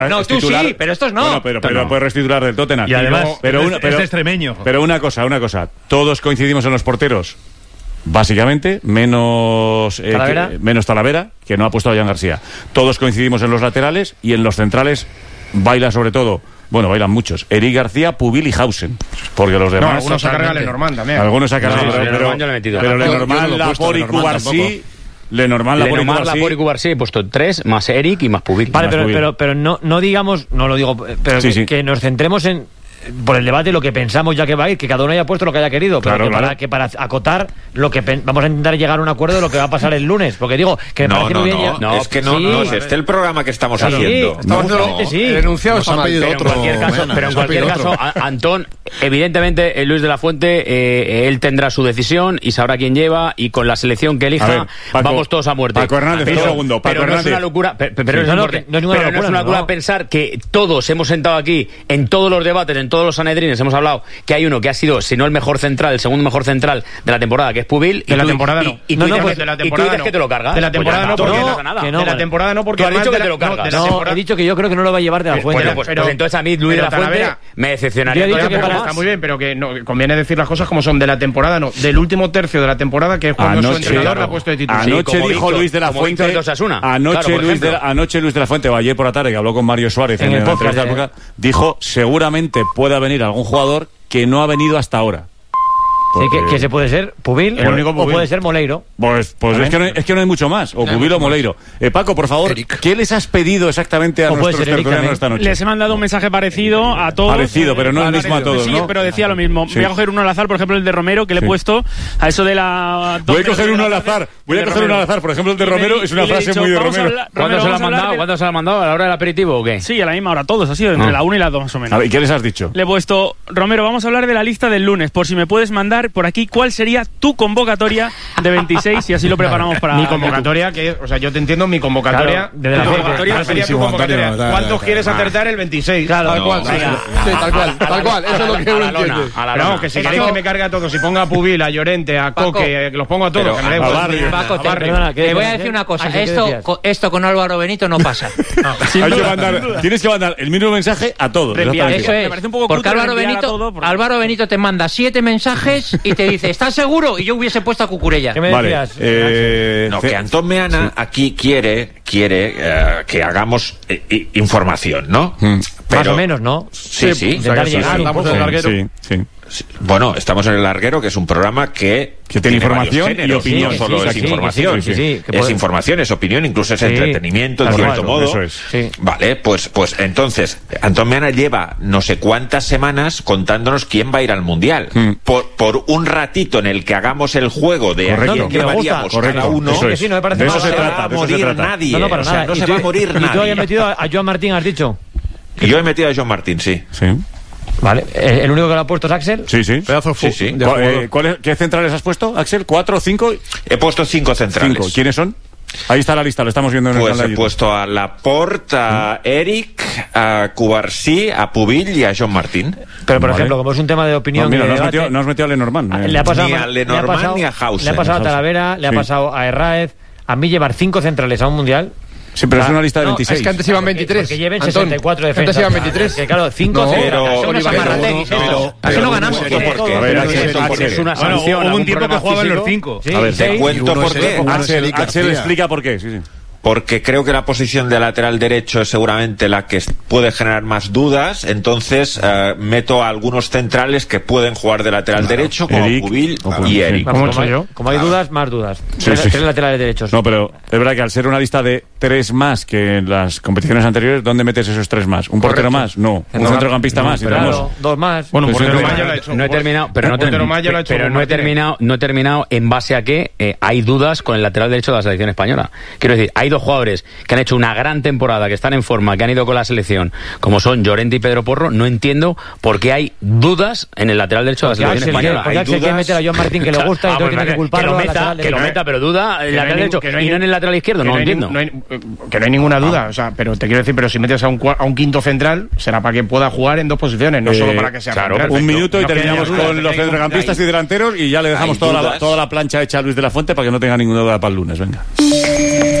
No, tú sí, pero estos no. Bueno, pero puedes restitular del Tottenham. Y además, es extremeño. Pero una cosa. Todos coincidimos en los porteros. Básicamente, menos Talavera, que no ha puesto a Jan García. Todos coincidimos en los laterales y en los centrales baila sobre todo. Bueno, bailan muchos. Eric García, Pubil y Hausen. Porque los demás... algunos se cargan a Lenormand también. Algunos se ha cargado, pero Lenormand, Laporte y Cubarsí... Lenormand, Laporte y Cubarsí he puesto 3, más Eric y más Pubil. Vale, pero no digamos... No lo digo, pero que nos centremos en... Por el debate, lo que pensamos ya que va a ir, que cada uno haya puesto lo que haya querido, pero claro, para acotar lo que vamos a intentar llegar a un acuerdo de lo que va a pasar el lunes, porque digo que me parece muy bien. Es que no es este el programa que estamos haciendo. El enunciado está mal. Pero en cualquier caso, Antón, evidentemente Luis de la Fuente, él tendrá su decisión y sabrá quién lleva, y con la selección que elija, Paco, vamos todos a muerte. Paco Hernández, un segundo. Pero no es una locura, no es una locura pensar que todos hemos sentado aquí en todos los debates, en todos los sanedrines, hemos hablado que hay uno que ha sido, si no el mejor central, el segundo mejor central de la temporada, que es Pubil. De la temporada no. Y tú dices que te lo cargas. De la temporada no, porque de la temporada no, porque tú has dicho que te lo cargas. No, he dicho que yo creo que no lo va a llevar de la Fuente. Pues entonces a mí Luis de la Fuente me decepcionaría. Yo he dicho que está muy bien, pero que conviene decir las cosas como son. De la temporada no, del último tercio de la temporada, que es cuando su entrenador la ha puesto de titular. Anoche dijo Luis de la Fuente, anoche Luis de la Fuente, o ayer por la tarde, que habló con Mario Suárez en el podcast, dijo seguramente pueda venir algún jugador que no ha venido hasta ahora. Que se puede ser Pubil, o puede ser Moleiro. Pues es que no hay mucho más. O Pubil o Moleiro. Paco, por favor, ¿qué les has pedido exactamente a nuestros tertulianos esta noche? Les he mandado un mensaje parecido a todos. Parecido, pero no el mismo a todos, ¿no? Sí, pero decía lo mismo. Voy a coger uno al azar, por ejemplo, el de Romero, que le he puesto a eso de la... Voy a coger uno al azar. Por ejemplo, el de Romero es una frase muy de Romero. ¿Cuándo se lo ha mandado? ¿A la hora del aperitivo o qué? Sí, a la misma hora, todos. Ha sido entre la 1 y la 2, más o menos. A ver, ¿qué les has dicho? Le he puesto, Romero, vamos a hablar de la lista del lunes, por si me puedes mandar por aquí cuál sería tu convocatoria de 26 y así lo preparamos para... Mi convocatoria, yo te entiendo, mi convocatoria... Claro, sería tu convocatoria. ¿Cuántos quieres acertar el 26? Claro, tal cual. Eso es lo que uno entiende. Pero vamos, que si queréis que me cargue a todos, si ponga a Pubil, a Llorente, a Coque, los pongo a todos. Te voy a decir una cosa. Esto con Álvaro Benito no pasa. Tienes que mandar el mismo mensaje a todos. Eso es. Porque Álvaro Benito te manda 7 mensajes y te dice, ¿estás seguro? Y yo hubiese puesto a Cucurella. ¿Qué me decías? Que Antón Meana aquí quiere que hagamos información, ¿no? Más o menos, ¿no? Sí. Intentar llegar un poco. Sí. Bueno, estamos en El Larguero, que es un programa que tiene información y opinión. No solo es información. Es información, es opinión, incluso es entretenimiento, en cierto modo. Eso es. Vale, pues entonces, Antón Meana lleva no sé cuántas semanas contándonos quién va a ir al Mundial. Por un ratito en el que hagamos el juego de a quién llevaríamos cada uno, de eso se trata. No se va a morir nadie. No, para nada. No se va a morir nadie. ¿Y tú habías metido a Joan Martín, has dicho? Y yo he metido a Joan Martín, sí. Vale, ¿el único que lo ha puesto es Axel? Sí. Pedazo sí. ¿Qué centrales has puesto, Axel? ¿4 o 5? He puesto 5 centrales. 5. ¿Quiénes son? Ahí está la lista, lo estamos viendo en el canal. He puesto a Laporte, a Eric, a Cubarsí, a Pubil y a Joan Martín. Pero, por ejemplo, como es un tema de opinión... No has metido a Lenormand. Ni a Lenormand ni a Hausen. Le ha pasado a Talavera, le ha pasado a Herráez. A mí llevar 5 centrales a un mundial... Sí, pero es una lista de 26. Es que antes iban 23. Que lleven 64 defensas. Antes iban 23. Que claro, 5 Así no ganamos. Es una sanción. Hubo un tiempo que jugaban los 5. A ver, te cuento por qué. Axel explica por qué. Sí. Porque creo que la posición de lateral derecho es seguramente la que puede generar más dudas, entonces meto a algunos centrales que pueden jugar de lateral derecho, como Pubil y Eric. Como hay dudas, más dudas. Tres laterales derechos. No, pero es verdad que al ser una lista de 3 más que en las competiciones anteriores, ¿dónde metes esos 3 más? ¿Un portero más? No. ¿Un centrocampista más? Claro, 2 más. Bueno, un portero más ya lo ha hecho. No he terminado, no he terminado en base a que hay dudas con el lateral derecho de la selección española. Quiero decir, hay 2 jugadores que han hecho una gran temporada, que están en forma, que han ido con la selección, como son Llorente y Pedro Porro. No entiendo por qué hay dudas en el lateral derecho de la selección española. Porque Axel quiere meter a Joan Martín, que le gusta, y todo tiene que culparlo. Que lo meta, pero duda el lateral derecho y no en el lateral izquierdo. No entiendo. Que no hay ninguna duda, pero te quiero decir, pero si metes a un quinto central, será para que pueda jugar en 2 posiciones, no solo para que sea central. Un minuto y terminamos con los centrocampistas y delanteros y ya le dejamos toda la plancha hecha a Luis de la Fuente para que no tenga ninguna duda para el lunes. Venga.